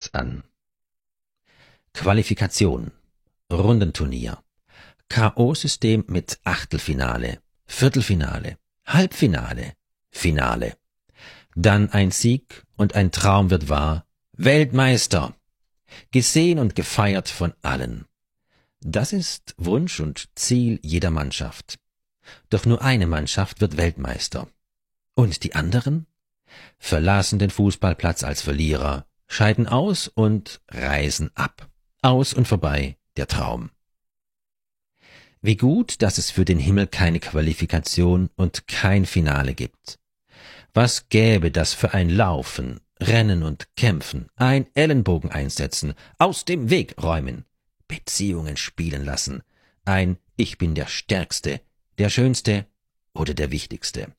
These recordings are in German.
fängt an. Qualifikation, Rundenturnier, K.O.-System mit Achtelfinale, Viertelfinale, Halbfinale, Finale. Dann ein Sieg und ein Traum wird wahr, Weltmeister, gesehen und gefeiert von allen. Das ist Wunsch und Ziel jeder Mannschaft. Doch nur eine Mannschaft wird Weltmeister. Und die anderen? Verlassen den Fußballplatz als Verlierer, scheiden aus und reisen ab. Aus und vorbei der Traum. Wie gut, dass es für den Himmel keine Qualifikation und kein Finale gibt. Was gäbe das für ein Laufen, Rennen und Kämpfen, ein Ellenbogen einsetzen, aus dem Weg räumen, Beziehungen spielen lassen, ein Ich bin der Stärkste, der Schönste oder der Wichtigste.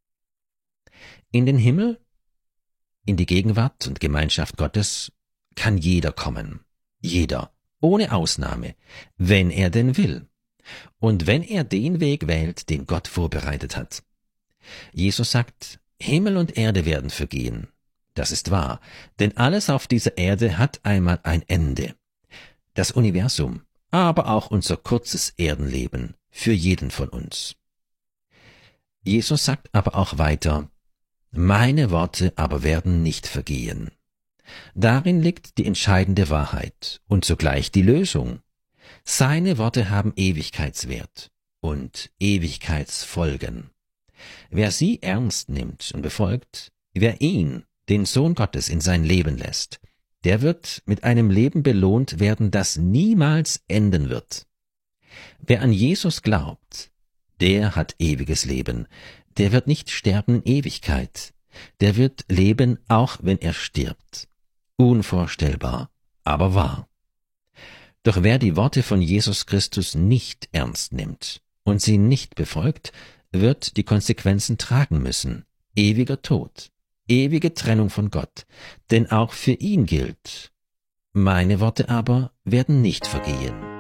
In den Himmel, in die Gegenwart und Gemeinschaft Gottes kann jeder kommen. Jeder, ohne Ausnahme, wenn er denn will. Und wenn er den Weg wählt, den Gott vorbereitet hat. Jesus sagt, Himmel und Erde werden vergehen. Das ist wahr, denn alles auf dieser Erde hat einmal ein Ende. Das Universum, aber auch unser kurzes Erdenleben, für jeden von uns. Jesus sagt aber auch weiter, meine Worte aber werden nicht vergehen. Darin liegt die entscheidende Wahrheit und zugleich die Lösung. Seine Worte haben Ewigkeitswert und Ewigkeitsfolgen. Wer sie ernst nimmt und befolgt, wer ihn, den Sohn Gottes, in sein Leben lässt, der wird mit einem Leben belohnt werden, das niemals enden wird. Wer an Jesus glaubt, der hat ewiges Leben, der wird nicht sterben in Ewigkeit, der wird leben, auch wenn er stirbt. Unvorstellbar, aber wahr. Doch wer die Worte von Jesus Christus nicht ernst nimmt und sie nicht befolgt, wird die Konsequenzen tragen müssen. Ewiger Tod, ewige Trennung von Gott, denn auch für ihn gilt, meine Worte aber werden nicht vergehen.